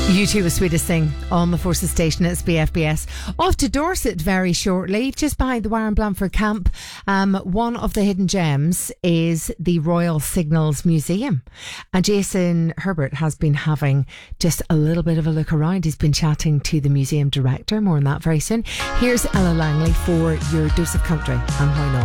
U2 was Sweetest Thing on the Forces Station at BFBS. Off to Dorset very shortly, just behind the Warren Blanford camp. One of the hidden gems is the Royal Signals Museum. And Jason Herbert has been having just a little bit of a look around. He's been chatting to the museum director. More on that very soon. Here's Ella Langley for your dose of country and why not.